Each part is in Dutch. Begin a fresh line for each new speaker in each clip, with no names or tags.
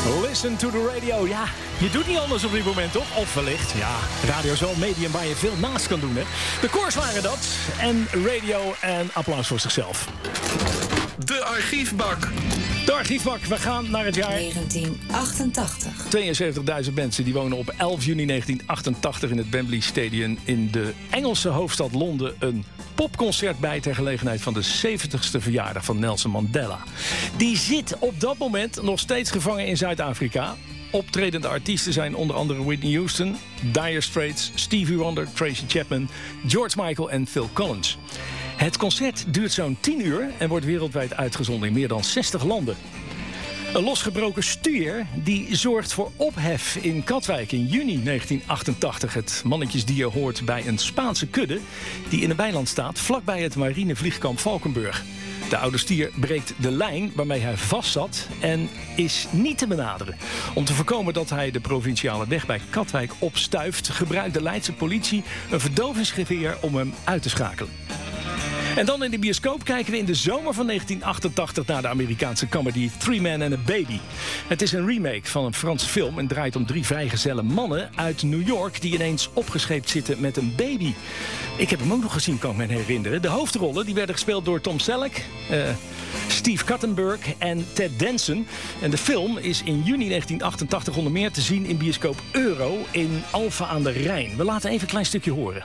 Listen to the radio. Ja, je doet niet anders op dit moment, toch? Of wellicht. Ja, radio is wel een medium waar je veel naast kan doen, hè. De Corrs waren dat. En radio en applaus voor zichzelf.
De archiefbak.
De archiefbak, we gaan naar het jaar
1988.
72.000 mensen die wonen op 11 juni 1988 in het Wembley Stadium in de Engelse hoofdstad Londen. Een popconcert bij ter gelegenheid van de 70ste verjaardag van Nelson Mandela. Die zit op dat moment nog steeds gevangen in Zuid-Afrika. Optredende artiesten zijn onder andere Whitney Houston, Dire Straits, Stevie Wonder, Tracy Chapman, George Michael en Phil Collins. Het concert duurt zo'n 10 uur en wordt wereldwijd uitgezonden in meer dan 60 landen. Een losgebroken stier die zorgt voor ophef in Katwijk in juni 1988. Het mannetjesdier hoort bij een Spaanse kudde die in een weiland staat vlakbij het marinevliegkamp Valkenburg. De oude stier breekt de lijn waarmee hij vastzat en is niet te benaderen. Om te voorkomen dat hij de provinciale weg bij Katwijk opstuift, gebruikt de Leidse politie een verdovingsgeweer om hem uit te schakelen. En dan in de bioscoop kijken we in de zomer van 1988 naar de Amerikaanse comedy Three Men and a Baby. Het is een remake van een Franse film en draait om 3 vrijgezelle mannen uit New York die ineens opgescheept zitten met een baby. Ik heb hem ook nog gezien, kan ik me herinneren. De hoofdrollen die werden gespeeld door Tom Selleck, Steve Guttenberg en Ted Danson. En de film is in juni 1988 onder meer te zien in bioscoop Euro in Alphen aan de Rijn. We laten even een klein stukje horen.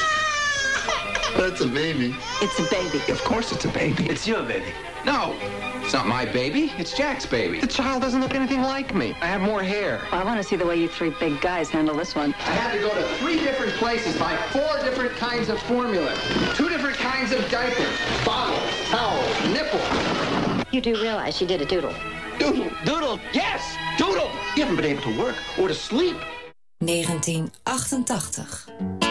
That's a baby.
It's a baby.
Of course it's a baby.
It's your baby.
No, it's not my baby. It's Jack's baby. The child doesn't look anything like me. I have more hair.
Well, I want to see the way you 3 big guys handle this one.
I had to go to 3 different places, buy 4 different kinds of formula, 2 different kinds of diapers, bottles, towels, nipples.
You do realize she did a doodle.
Doodle. Doodle. Yes, doodle. You haven't been able to work or to sleep.
1988.